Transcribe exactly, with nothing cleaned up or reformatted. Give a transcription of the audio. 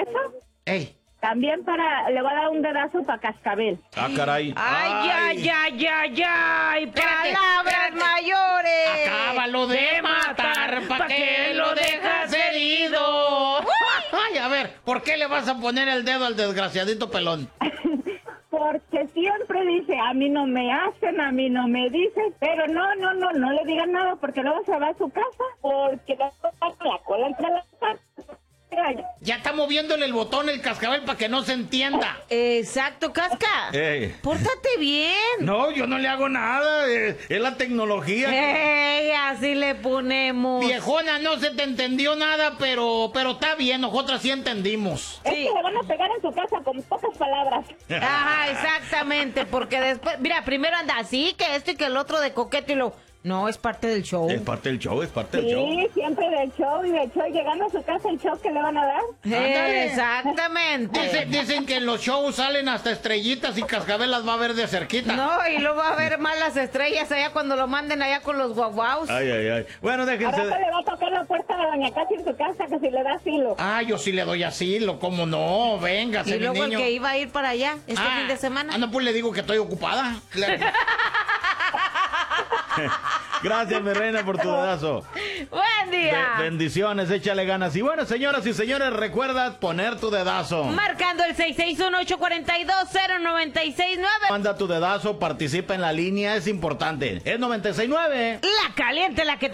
eso, ¡Ey! también para, le voy a dar un dedazo para Cascabel. Ah, caray. Ay, ay, ay, ay, ay, Espérate, palabras espérate. mayores. Acábalo de matar, ¿pa' qué lo dejas herido? Ay, a ver, ¿por qué le vas a poner el dedo al desgraciadito pelón? Porque siempre dice, a mí no me hacen, a mí no me dicen, pero no, no, no, no le digan nada porque luego se va a su casa, porque la, la cola entre las patas. Ya está moviéndole el botón el cascabel para que no se entienda. Exacto, Casca. Ey. Pórtate bien. No, yo no le hago nada. eh, Es la tecnología. Ey, así le ponemos. Viejona, no se te entendió nada, pero pero está bien, nosotras sí entendimos. Es Sí. que le van a pegar en su casa con pocas palabras. Ajá, exactamente, porque después, mira, primero anda así, que esto y que el otro de coqueto y lo... No, es parte del show. Es parte del show, es parte del show. Sí, siempre del show y del show, llegando a su casa el show que le van a dar. Ándale. Exactamente. Dicen, dicen que en los shows salen hasta estrellitas y cascabel las va a ver de cerquita. No, y luego va a ver más las estrellas allá cuando lo manden allá con los guaguaus. Ay, ay, ay. Bueno, Ahora déjense. se le va a tocar la puerta de doña Casi en su casa, que si le da asilo. Ah, yo sí le doy asilo, ¿cómo no? Venga, Y mi luego niño. el que iba a ir para allá este Ah, fin de semana. Ah, no, pues le digo que estoy ocupada. Claro. Gracias, mi reina, por tu dedazo. Buen día. Be- bendiciones, échale ganas. Y bueno, señoras y señores, recuerda poner tu dedazo. Marcando el seis seis uno, ocho cuatro dos, cero nueve seis nueve. Manda tu dedazo, participa en la línea, es importante. Es noventa y seis nueve. La caliente, la que te